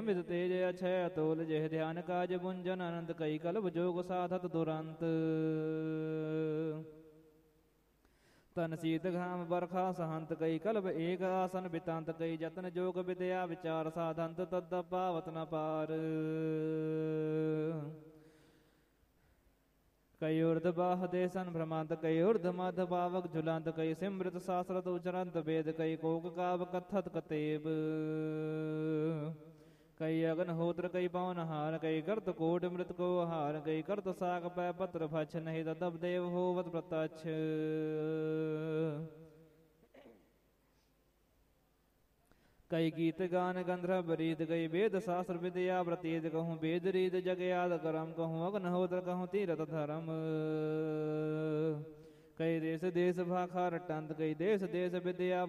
ਮਿਤ ਤੇਜ ਅਛੈ ਅਤੋਲ ਜਿਹ ਧਿਆਨ ਕਾਜ ਬੁੰਜਨ ਅਨੰਤ ਕਈ ਕਲਪ ਜੋਗ ਸਾਧਤ ਦੁਰੰਤ ਤਨ ਸੀਤ ਘਾਮ ਬਰਖਾ ਸਹੰਤ ਕਈ ਕਲਪ ਏਕ ਆਸਨ ਬਿਤੰਤ ਕਈ ਜਤਨ ਜੋਗ ਵਿਦਿਆ ਵਿਚਾਰ ਸਾਧੰਤ ਤਦ ਪਾਵਤ ਨ ਪਾਰ ਕਈ ਉਰਧ ਬਾਹ ਦੇਸਨ ਭ੍ਰਮੰਤ ਕਈ ਉਰਧ ਮਧ ਭਾਵਕ ਝੁਲੰਤ ਕਈ ਸਿਮ੍ਰਿਤ ਸਾਸਰਤ ਉਚਰੰਤ ਵੇਦ ਕਈ ਕੋਕ ਕਾਵ ਕਥਤ ਕਤੇਬ ਕਈ ਅਗਨ ਹੋਤਰ ਕਈ ਪਵਨ ਹਾਰ ਕਈ ਕਰਤ ਕੋਟ ਮ੍ਰਿਤ ਕੋ ਹਾਰ ਕਈ ਕਰਤ ਸਾਗ ਪੈ ਪਤਰ ਫਛ ਨਹੀਂ ਤਦਬ ਦੇਵ ਹੋਵਤ ਪ੍ਰਤਛ ਕਈ ਗੀਤ ਗਾਨ ਗੰਧਰਵ ਰੀਤ ਕਈ ਵੇਦ ਸਾਸਤਰ ਵਿਦਿਆ ਪ੍ਰਤੀਤ ਕਹੂੰ ਵੇਦ ਰੀਤ ਜਗਿਆਦ ਕਰਮ ਕਹੂੰ ਅਗਨ ਹੋਤਰ ਕਹੂੰ ਤੀਰਤ ਧਰਮ ਕਈ ਦੇਸ ਦੇਸ ਭਾਖਾ ਰਟੰਤ ਕਈ ਦੇਸ ਦੇਸ ਵਿਦਿਆ